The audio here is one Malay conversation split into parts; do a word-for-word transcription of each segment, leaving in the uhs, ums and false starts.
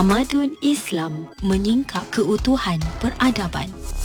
Tamadun Islam menyingkap keutuhan peradaban.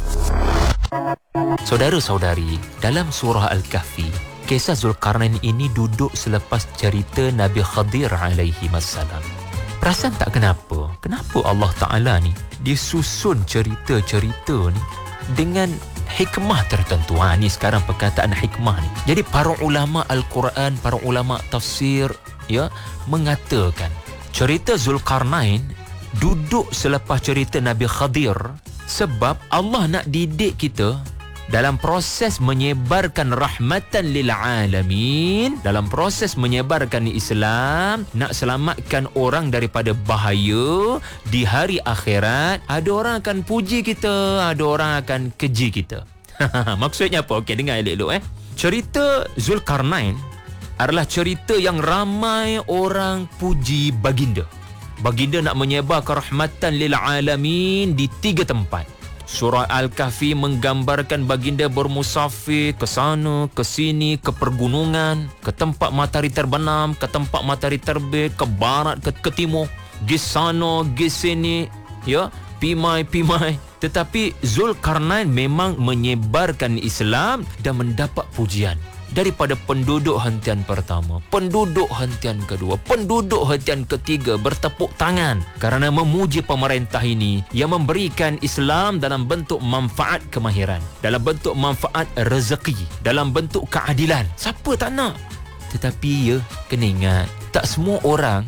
Saudara-saudari, dalam surah Al-Kahfi, kisah Zulkarnain ini duduk selepas cerita Nabi Khadir alaihi wassalam. Perasan tak kenapa? Kenapa Allah Ta'ala ni dia susun cerita-cerita ni dengan hikmah tertentu. Ha, ni sekarang perkataan hikmah ni. Jadi para ulama Al-Quran, para ulama tafsir ya mengatakan cerita Zulkarnain duduk selepas cerita Nabi Khadir sebab Allah nak didik kita dalam proses menyebarkan rahmatan lil alamin, dalam proses menyebarkan Islam, nak selamatkan orang daripada bahaya di hari akhirat. Ada orang akan puji kita, ada orang akan keji kita. Maksudnya apa? Okey, dengar elok-elok eh. Cerita Zulkarnain adalah cerita yang ramai orang puji baginda. Baginda nak menyebarkan rahmatan lil alamin di tiga tempat. Surah Al-Kahfi menggambarkan baginda bermusafir ke sana, ke sini, ke pergunungan, ke tempat matahari terbenam, ke tempat matahari terbit, ke barat, ke, ke timur, di sana, di sini, ya, pimai-pimai. Tetapi Zulkarnain memang menyebarkan Islam dan mendapat pujian daripada penduduk hentian pertama, penduduk hentian kedua, penduduk hentian ketiga bertepuk tangan kerana memuji pemerintah ini yang memberikan Islam dalam bentuk manfaat kemahiran, dalam bentuk manfaat rezeki, dalam bentuk keadilan. Siapa tak nak? Tetapi ya, kena ingat, tak semua orang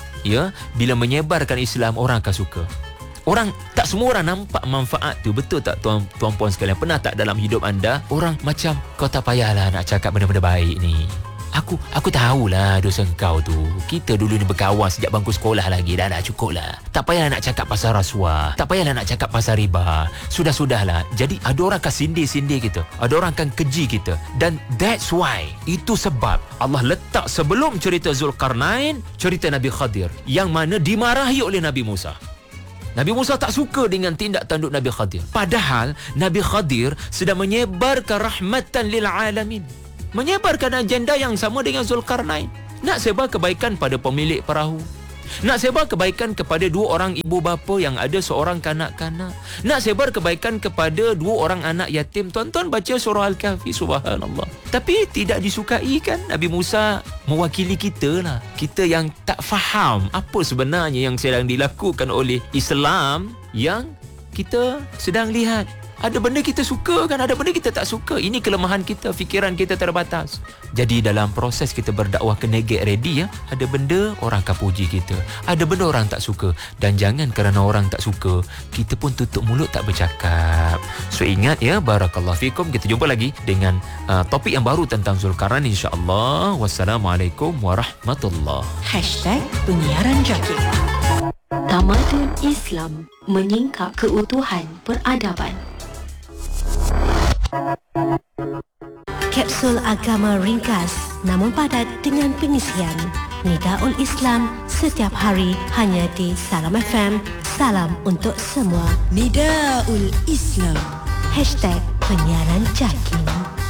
ya bila menyebarkan Islam orang akan suka. Orang, tak semua orang nampak manfaat tu. Betul tak tuan, tuan puan sekalian? Pernah tak dalam hidup anda orang macam, kau tak payahlah nak cakap benda-benda baik ni. Aku aku tahulah dosa kau tu. Kita dulu ni berkawan sejak bangku sekolah lagi. Dah dah cukup lah. Tak payahlah nak cakap pasal rasuah. Tak payahlah nak cakap pasal riba. Sudah-sudahlah. Jadi ada orang akan sindir-sindir kita. Ada orang akan keji kita. Dan that's why, itu sebab Allah letak sebelum cerita Zulkarnain cerita Nabi Khadir yang mana dimarahi oleh Nabi Musa. Nabi Musa tak suka dengan tindak tanduk Nabi Khadir. Padahal Nabi Khadir sedang menyebarkan rahmatan lil alamin. Menyebarkan agenda yang sama dengan Zulkarnain. Nak sebar kebaikan pada pemilik perahu. Nak sebar kebaikan kepada dua orang ibu bapa yang ada seorang kanak-kanak. Nak sebar kebaikan kepada dua orang anak yatim. Tuan-tuan baca surah Al-Kahfi, subhanallah. Tapi tidak disukai kan? Nabi Musa mewakili kita lah. Kita yang tak faham apa sebenarnya yang sedang dilakukan oleh Islam yang kita sedang lihat. Ada benda kita suka kan, ada benda kita tak suka. Ini kelemahan kita, fikiran kita terbatas. Jadi dalam proses kita berdakwah kena get ready ya. Ada benda orang akan puji kita, ada benda orang tak suka. Dan jangan kerana orang tak suka kita pun tutup mulut tak bercakap. So ingat ya, barakallahu fikum. Kita jumpa lagi dengan uh, topik yang baru tentang Zulkarnain insya-Allah. Wassalamualaikum warahmatullahi. Hashtag Penyiaran Jaki. Tamadun Islam menyingkap keutuhan peradaban. Kapsul agama ringkas namun padat dengan pengisian Nidaul Islam setiap hari hanya di Salam F M. Salam untuk semua. Nidaul Islam. Hashtag Penyiaran Jaki.